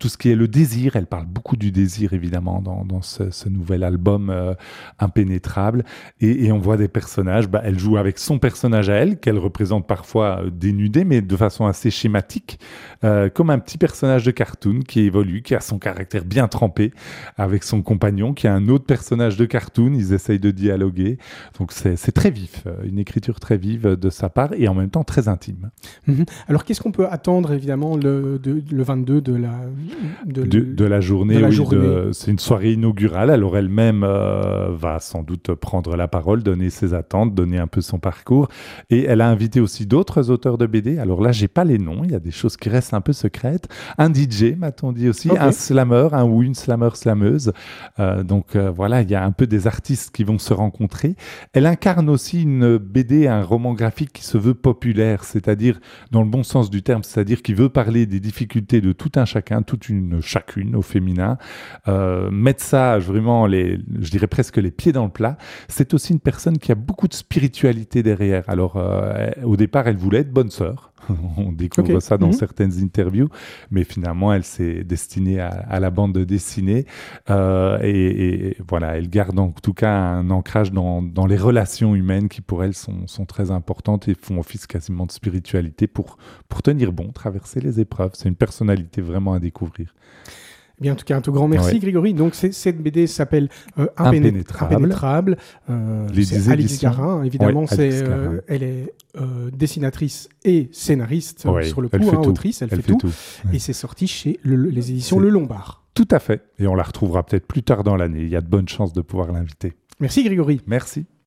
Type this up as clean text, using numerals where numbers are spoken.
tout ce qui est le désir. Elle parle beaucoup du désir, évidemment, dans ce nouvel album Impénétrable. Et on voit des personnages. Elle joue avec son personnage à elle, qu'elle représente parfois dénudé, mais de façon assez schématique, comme un petit personnage de cartoon qui évolue, qui a son caractère bien trempé, avec son compagnon, qui est un autre personnage de cartoon. Ils essayent de dialoguer. Donc c'est très vif, une écriture très vive de sa part et en même temps très intime. Alors qu'est-ce qu'on peut attendre évidemment le 22 de la journée, c'est une soirée inaugurale. Alors elle-même va sans doute prendre la parole, donner ses attentes, donner un peu son parcours. Et elle a invité aussi d'autres auteurs de BD. Alors là, j'ai pas les noms, il y a des choses qui restent un peu secrètes. Un DJ, m'a-t-on dit aussi, un slammer, un ou une slameuse. Donc voilà, il y a un peu des artistes qui vont se rencontrer. Elle incarne aussi une BD, un roman graphique qui se veut populaire, c'est-à-dire dans le bon sens du terme, c'est-à-dire qui veut parler des difficultés de tout un chacun, toute une chacune au féminin, mettre ça vraiment, je dirais presque les pieds dans le plat. C'est aussi une personne qui a beaucoup de spiritualité derrière. Alors au départ, elle voulait être bonne sœur. On découvre ça dans certaines interviews, mais finalement, elle s'est destinée à la bande dessinée. Et voilà, elle garde en tout cas un ancrage dans les relations humaines qui, pour elle, sont très importantes et font office quasiment de spiritualité pour tenir bon, traverser les épreuves. C'est une personnalité vraiment à découvrir. Eh bien, en tout cas, un tout grand merci, Grégory. Donc, cette BD s'appelle Impénétrable. C'est Alix Garin, évidemment. Elle est dessinatrice et scénariste sur le coup, autrice. Elle fait tout. Et c'est sorti chez les éditions Le Lombard. Tout à fait. Et on la retrouvera peut-être plus tard dans l'année. Il y a de bonnes chances de pouvoir l'inviter. Merci, Grégory. Merci.